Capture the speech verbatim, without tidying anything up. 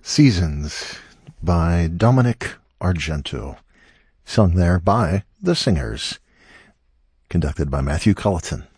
Seasons by Dominic Argento, sung there by The Singers, conducted by Matthew Culleton.